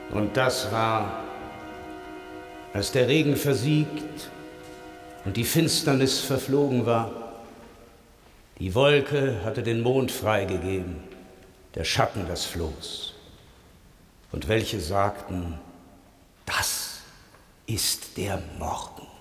Und das war, als der Regen versiegt und die Finsternis verflogen war. Die Wolke hatte den Mond freigegeben, der Schatten das Floß. Und welche sagten, das ist der Morgen.